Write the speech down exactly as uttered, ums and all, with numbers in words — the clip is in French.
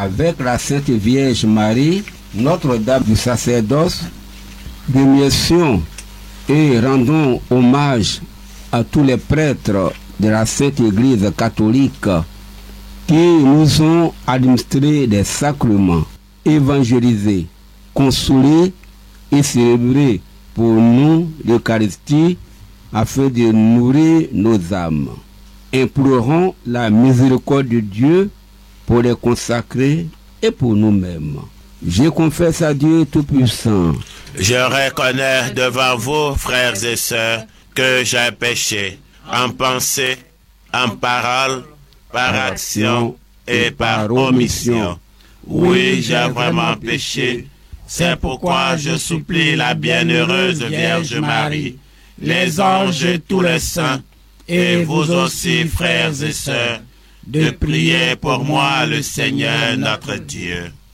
avec la Sainte Vierge Marie, Notre-Dame du sacerdoce, remercions et rendons hommage à tous les prêtres de la Sainte Église catholique qui nous ont administré des sacrements, évangélisés, consolés et célébrés pour nous l'Eucharistie afin de nourrir nos âmes. Implorons la miséricorde de Dieu pour les consacrer et pour nous-mêmes. Je confesse à Dieu Tout-Puissant. Je reconnais devant vous, frères et sœurs, que j'ai péché en pensée, en parole, par action et par omission. Oui, j'ai vraiment péché. C'est pourquoi je supplie la bienheureuse Vierge Marie, les anges et tous les saints, et vous aussi, frères et sœurs, de prier pour moi le Seigneur notre Dieu.